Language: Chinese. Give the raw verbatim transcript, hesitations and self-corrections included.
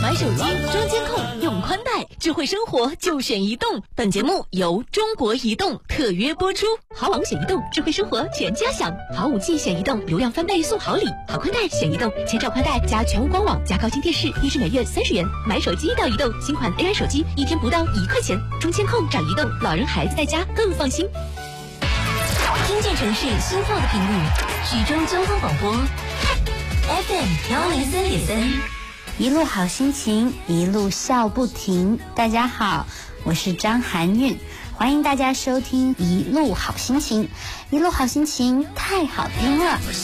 买手机装监控用宽带，智慧生活就选移动。本节目由中国移动特约播出。好网选移动，智慧生活全家享。好五 G 选移动，流量翻倍送好礼。好宽带选移动，千兆宽带加全屋官网加高清电视，一支每月三十元。买手机到移动，新款 A I 手机一天不到一块钱。装监控找移动，老人孩子在家更放心。听见城市心跳的频率，徐州交通广播 F M 幺零三点三， 一路好心情，一路笑不停。大家好，我是张含韵，欢迎大家收听一路好心情。一路好心情太好听了。